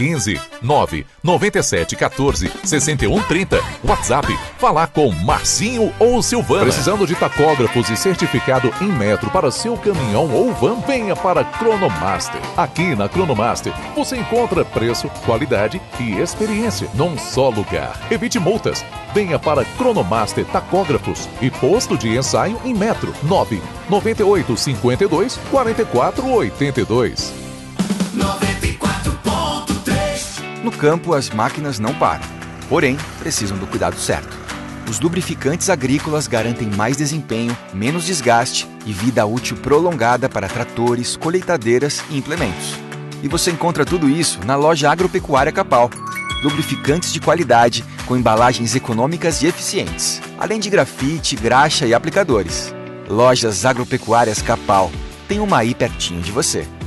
15 9 97 14 61 30. WhatsApp, falar com Marcinho ou Silvana. Precisando de tacógrafos e certificado em metro para seu caminhão ou van? Venha para Cronomaster. Aqui na Cronomaster você encontra preço, qualidade e experiência num só lugar. Evite multas. Venha para Cronomaster Tacógrafos e posto de ensaio em metro 9 98 52 44 82. 94.3. No campo, as máquinas não param, porém, precisam do cuidado certo. Os lubrificantes agrícolas garantem mais desempenho, menos desgaste e vida útil prolongada para tratores, colheitadeiras e implementos. E você encontra tudo isso na loja Agropecuária Capal. Lubrificantes de qualidade com embalagens econômicas e eficientes, além de grafite, graxa e aplicadores. Lojas Agropecuárias Capal. Tem uma aí pertinho de você.